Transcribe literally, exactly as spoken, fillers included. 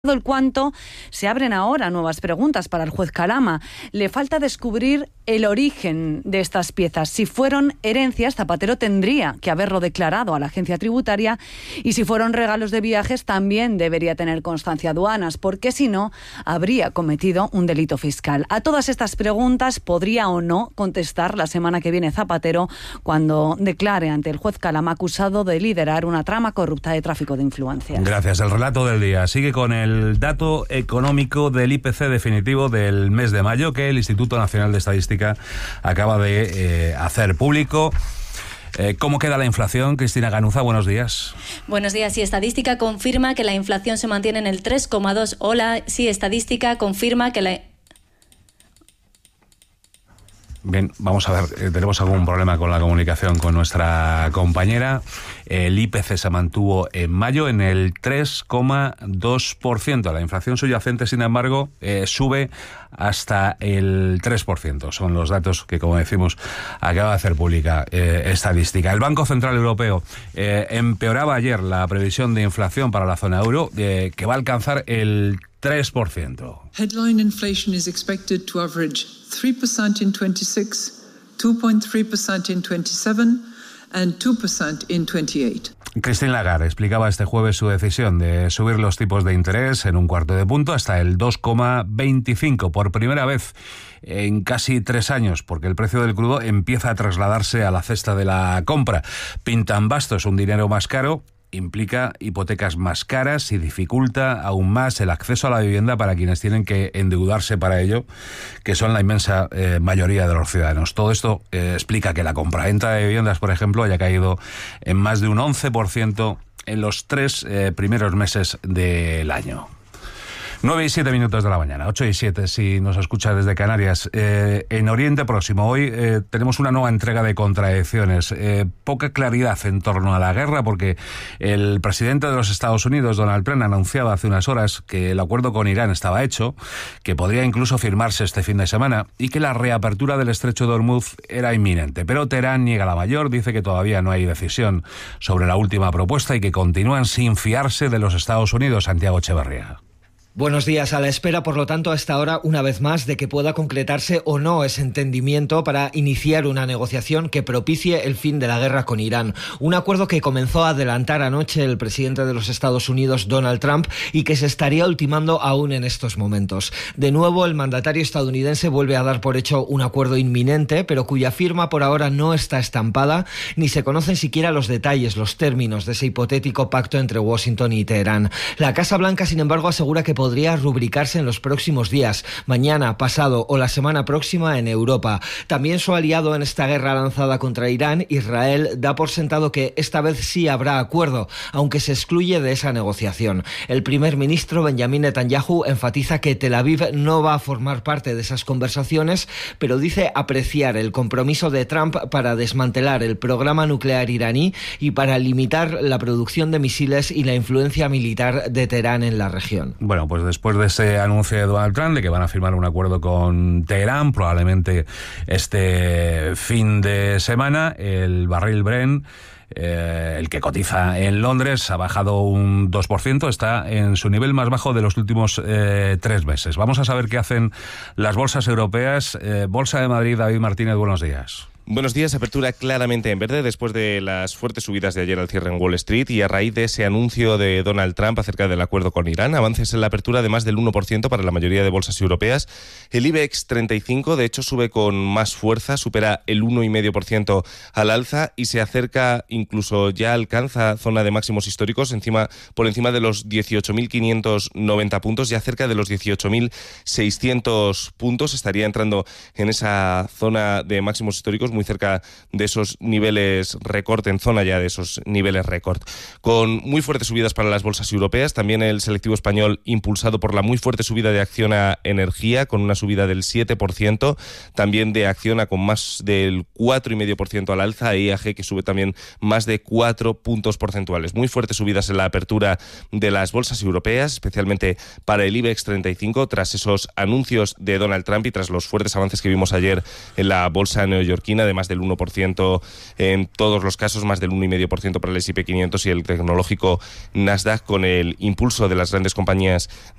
el cuánto, se abren ahora nuevas preguntas para el juez Calama. Le falta descubrir el origen de estas piezas. Si fueron herencias, Zapatero tendría que haberlo declarado a la agencia tributaria, y si fueron regalos de viajes también debería tener constancia aduanas, porque si no, habría cometido un delito fiscal. A todas estas preguntas podría o no contestar la semana que viene Zapatero, cuando declare ante el juez Calama acusado de liderar una trama corrupta de tráfico de influencias. Gracias. El relato del día sigue con el El dato económico del I P C definitivo del mes de mayo, que el Instituto Nacional de Estadística acaba de eh, hacer público. Eh, ¿Cómo queda la inflación? Cristina Ganuza, buenos días. Buenos días. Sí, Estadística confirma que la inflación se mantiene en el tres coma dos. Hola, sí, Estadística confirma que la... Bien, vamos a ver, eh, tenemos algún problema con la comunicación con nuestra compañera. El I P C se mantuvo en mayo en el tres coma dos por ciento. La inflación subyacente, sin embargo, eh, sube hasta el tres por ciento. Son los datos que, como decimos, acaba de hacer pública eh, Estadística. El Banco Central Europeo eh, empeoraba ayer la previsión de inflación para la zona euro, eh, que va a alcanzar el tres por ciento. Headline inflation is expected to average three percent in twenty-six, two point three percent in twenty-seven and two percent in twenty-eight. Christine Lagarde explicaba este jueves su decisión de subir los tipos de interés en un cuarto de punto hasta el dos coma veinticinco por primera vez en casi tres años, porque el precio del crudo empieza a trasladarse a la cesta de la compra. Pintan bastos un dinero más caro, implica hipotecas más caras y dificulta aún más el acceso a la vivienda para quienes tienen que endeudarse para ello, que son la inmensa eh, mayoría de los ciudadanos. Todo esto eh, explica que la compraventa de viviendas, por ejemplo, haya caído en más de un once por ciento en los tres eh, primeros meses del año. nueve y siete minutos de la mañana, ocho y siete si nos escucha desde Canarias. Eh, en Oriente Próximo hoy eh, tenemos una nueva entrega de contradicciones. Eh, poca claridad en torno a la guerra, porque el presidente de los Estados Unidos, Donald Trump, anunciaba hace unas horas que el acuerdo con Irán estaba hecho, que podría incluso firmarse este fin de semana y que la reapertura del estrecho de Hormuz era inminente. Pero Teherán niega la mayor, dice que todavía no hay decisión sobre la última propuesta y que continúan sin fiarse de los Estados Unidos. Santiago Echeverría. Buenos días. A la espera, por lo tanto, hasta ahora, una vez más, de que pueda concretarse o no ese entendimiento para iniciar una negociación que propicie el fin de la guerra con Irán. Un acuerdo que comenzó a adelantar anoche el presidente de los Estados Unidos, Donald Trump, y que se estaría ultimando aún en estos momentos. De nuevo, el mandatario estadounidense vuelve a dar por hecho un acuerdo inminente, pero cuya firma por ahora no está estampada, ni se conocen siquiera los detalles, los términos de ese hipotético pacto entre Washington y Teherán. La Casa Blanca, sin embargo, asegura que podría rubricarse en los próximos días, mañana, pasado o la semana próxima en Europa. También su aliado en esta guerra lanzada contra Irán, Israel, da por sentado que esta vez sí habrá acuerdo, aunque se excluye de esa negociación. El primer ministro Benjamin Netanyahu enfatiza que Tel Aviv no va a formar parte de esas conversaciones, pero dice apreciar el compromiso de Trump para desmantelar el programa nuclear iraní y para limitar la producción de misiles y la influencia militar de Teherán en la región. Bueno, pues después de ese anuncio de Donald Trump de que van a firmar un acuerdo con Teherán, probablemente este fin de semana, el barril Brent, eh, el que cotiza en Londres, ha bajado un dos por ciento, está en su nivel más bajo de los últimos eh, tres meses. Vamos a saber qué hacen las bolsas europeas. Eh, Bolsa de Madrid, David Martínez, buenos días. Buenos días. Apertura claramente en verde después de las fuertes subidas de ayer al cierre en Wall Street y a raíz de ese anuncio de Donald Trump acerca del acuerdo con Irán. Avances en la apertura de más del uno por ciento para la mayoría de bolsas europeas. El IBEX treinta y cinco, de hecho, sube con más fuerza, supera el uno coma cinco por ciento al alza y se acerca, incluso ya alcanza zona de máximos históricos, encima por encima de los dieciocho mil quinientos noventa puntos, ya cerca de los dieciocho mil seiscientos puntos. Estaría entrando en esa zona de máximos históricos, muy cerca de esos niveles récord, en zona ya de esos niveles récord. Con muy fuertes subidas para las bolsas europeas, también el selectivo español impulsado por la muy fuerte subida de Acciona Energía, con una subida del siete por ciento, también de Acciona con más del cuatro coma cinco por ciento al alza, e I A G que sube también más de cuatro puntos porcentuales. Muy fuertes subidas en la apertura de las bolsas europeas, especialmente para el IBEX treinta y cinco, tras esos anuncios de Donald Trump y tras los fuertes avances que vimos ayer en la bolsa neoyorquina. China de más del uno por ciento en todos los casos, más del uno coma cinco por ciento para el ese y pe quinientos y el tecnológico Nasdaq, con el impulso de las grandes compañías